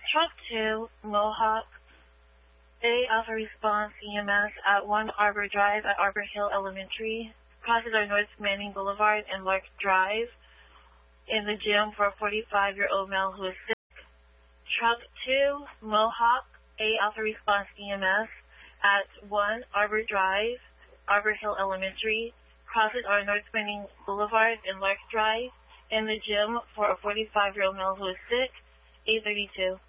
Truck 2, Mohawk, A Alpha Response EMS at 1 Arbor Drive at Arbor Hill Elementary. Crosses our North Manning Boulevard and Lark Drive. In the gym for a 45-year-old male who is sick. Truck 2, Mohawk, A Alpha Response EMS at 1 Arbor Drive, Arbor Hill Elementary. Crosses our North Manning Boulevard and Lark Drive. In the gym for a 45-year-old male who is sick. 832.